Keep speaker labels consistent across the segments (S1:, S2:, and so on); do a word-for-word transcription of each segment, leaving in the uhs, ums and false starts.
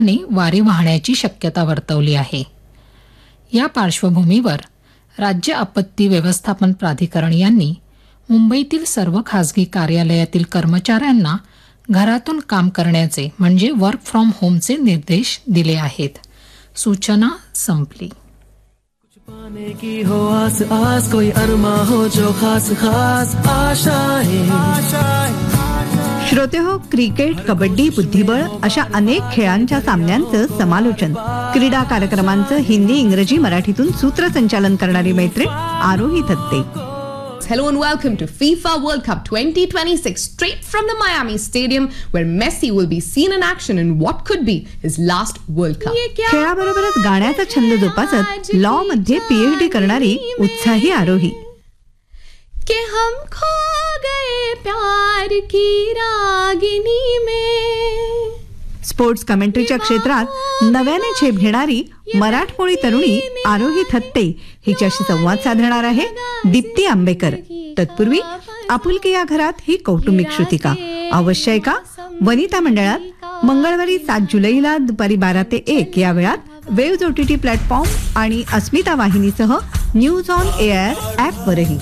S1: ने वारे वाहण्याची शक्यता वर्तवली आहे. या पार्श्वभूमीवर राज्य आपत्ती व्यवस्थापन प्राधिकरण यांनी मुंबईतील सर्व खासगी कार्यालयातील कर्मचाऱ्यांना घरातून काम करण्याचे म्हणजे वर्क फ्रॉम होमचे निर्देश दिले आहेत. सूचना संपली.
S2: पाने की हो आस आस कोई अरमा हो जो खास खास आशाएं.
S3: श्रोते हो, क्रिकेट, कबड्डी, बुद्धिबळ अशा अनेक खेळांच्या सामन्यांचं समालोचन, क्रीडा कार्यक्रमांचं हिंदी, इंग्रजी, मराठीतून सूत्रसंचालन करणारी मैत्रीण आरोही Thatte.
S4: Hello and welcome to FIFA World Cup twenty twenty-six, straight from the Miami Stadium, where Messi will be seen in action in what could be his last World Cup.
S3: खेळाबरोबरच गाण्याचा छंद जोपासत लॉ मध्ये पीएचडी करणारी उत्साही आरोही.
S4: कि हम खो गए प्यार की रागिनी में.
S3: स्पोर्ट्स कमेंट्रीच्या क्षेत्रात नव्याने झेप घेणारी मराठमोळी तरुणी आरोही थत्ते हिच्याशी संवाद साधणार आहे दीप्ती आंबेकर. तत्पूर्वी आपुलकी या घरात ही कौटुंबिक श्रुतिका अवश्य ऐका. वनिता मंडळात मंगळवारी सात जुलैला दुपारी बारा ते एक या वेळात वेव्ज ओटीटी प्लॅटफॉर्म आणि अस्मिता वाहिनीसह न्यूज ऑन एअर ऍपवरही.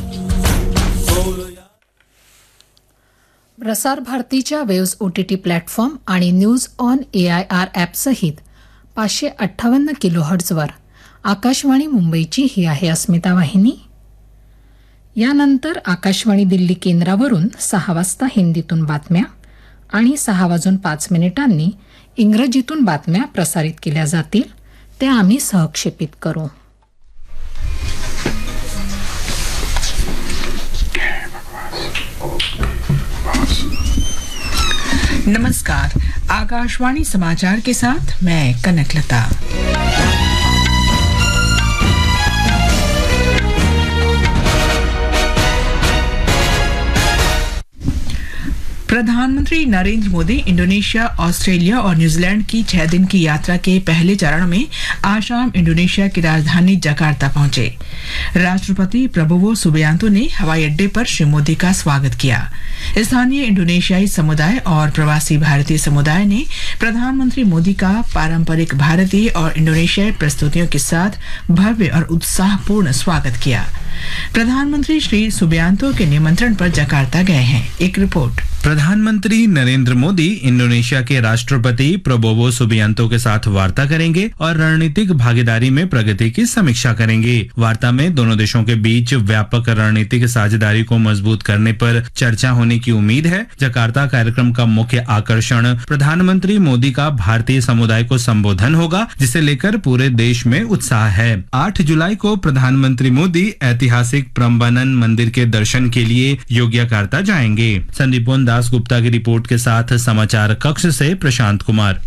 S1: प्रसार भारतीच्या वेव्ज ओटीटी प्लॅटफॉर्म आणि news on A I R ॲपसहित पाचशे अठ्ठावन्न किलोहर्ट्झवर आकाशवाणी मुंबईची ही आहे अस्मिता वाहिनी. यानंतर आकाशवाणी दिल्ली केंद्रावरून सहा वाजता हिंदीतून बातम्या आणि सहा वाजून पाच मिनिटांनी इंग्रजीतून बातम्या प्रसारित केल्या जातील. ते आम्ही सहक्षेपित करू.
S5: नमस्कार, आकाशवाणी समाचार के साथ मैं कनकलता. प्रधानमंत्री नरेंद्र मोदी इंडोनेशिया, ऑस्ट्रेलिया और न्यूजीलैंड की छह दिन की यात्रा के पहले चरण में आज शाम इंडोनेशिया की राजधानी जकार्ता पहुंचे. राष्ट्रपति प्रबोवो सुबियांतो ने हवाई अड्डे पर श्री मोदी का स्वागत किया. स्थानीय इंडोनेशियाई समुदाय और प्रवासी भारतीय समुदाय ने प्रधानमंत्री मोदी का पारंपरिक भारतीय और इंडोनेशियाई प्रस्तुतियों के साथ भव्य और उत्साहपूर्ण स्वागत किया. प्रधानमंत्री श्री सुबियांतो के निमंत्रण पर जकार्ता गए हैं. एक रिपोर्ट.
S6: प्रधानमंत्री नरेंद्र मोदी इंडोनेशिया के राष्ट्रपति प्रबोवो सुबियांतो के साथ वार्ता करेंगे और रणनीतिक भागीदारी में प्रगति की समीक्षा करेंगे. वार्ता में दोनों देशों के बीच व्यापक रणनीतिक साझेदारी को मजबूत करने पर चर्चा होने की उम्मीद है. जकार्ता कार्यक्रम का मुख्य आकर्षण प्रधानमंत्री मोदी का भारतीय समुदाय को संबोधन होगा, जिसे लेकर पूरे देश में उत्साह है. आठ जुलाई को प्रधानमंत्री मोदी ऐतिहासिक प्रम्बानन मंदिर के दर्शन के लिए योग्यकार्ता जाएंगे. संदीप दास गुप्ता की रिपोर्ट के साथ समाचार कक्ष से प्रशांत कुमार.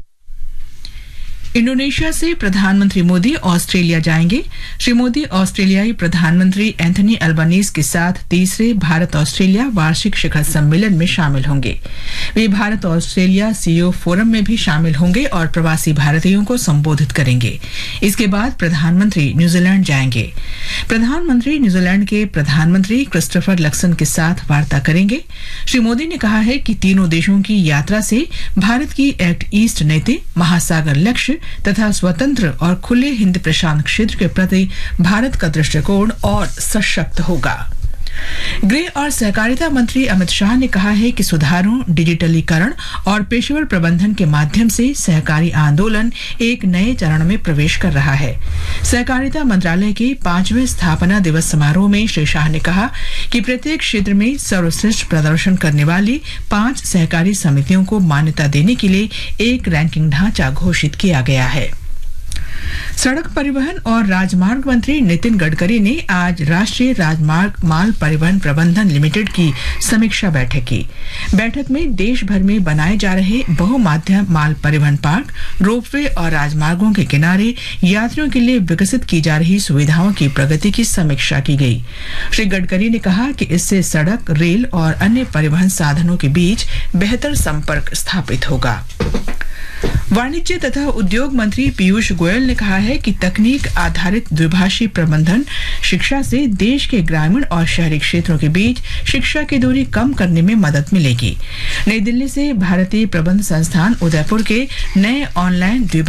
S5: इंडोनेशिया से प्रधानमंत्री मोदी ऑस्ट्रेलिया जाएंगे. श्री मोदी ऑस्ट्रेलियाई प्रधानमंत्री एंथनी अल्बानीज के साथ तीसरे भारत ऑस्ट्रेलिया वार्षिक शिखर सम्मेलन में शामिल होंगे. वे भारत ऑस्ट्रेलिया सीईओ फोरम में भी शामिल होंगे और प्रवासी भारतीयों को संबोधित करेंगे. इसके बाद प्रधानमंत्री न्यूजीलैंड जाएंगे. प्रधानमंत्री न्यूजीलैंड के प्रधानमंत्री क्रिस्टोफर लक्सन के साथ वार्ता करेंगे. श्री मोदी ने कहा है कि तीनों देशों की यात्रा से भारत की एक्ट ईस्ट नीति, महासागर लक्ष्य तथा स्वतंत्र और खुले हिंद प्रशांत क्षेत्र के प्रति भारत का दृष्टिकोण और सशक्त होगा. गृह और सहकारिता मंत्री अमित शाह ने कहा है कि सुधारों, डिजिटलीकरण और पेशेवर प्रबंधन के माध्यम से सहकारी आंदोलन एक नए चरण में प्रवेश कर रहा है. सहकारिता मंत्रालय के पांचवें स्थापना दिवस समारोह में श्री शाह ने कहा कि प्रत्येक क्षेत्र में सर्वश्रेष्ठ प्रदर्शन करने वाली पांच सहकारी समितियों को मान्यता देने के लिए एक रैंकिंग ढांचा घोषित किया गया है. सड़क परिवहन और राजमार्ग मंत्री नितिन गडकरी ने आज राष्ट्रीय राजमार्ग माल परिवहन प्रबंधन लिमिटेड की समीक्षा बैठक की. बैठक में देश भर में बनाए जा रहे बहुमाध्यम माल परिवहन पार्क, रोपवे और राजमार्गों के किनारे यात्रियों के लिए विकसित की जा रही सुविधाओं की प्रगति की समीक्षा की गई. श्री गडकरी ने कहा कि इससे सड़क, रेल और अन्य परिवहन साधनों के बीच बेहतर संपर्क स्थापित होगा. वाणिज्य तथा उद्योग मंत्री पीयूष गोयल ने कहा है कि तकनीक आधारित द्विभाषी प्रबंधन शिक्षा से देश के ग्रामीण और शहरी क्षेत्रों के बीच शिक्षा की दूरी कम करने में मदद मिलेगी. नई दिल्ली से भारतीय प्रबंध संस्थान उदयपुर के नए ऑनलाइन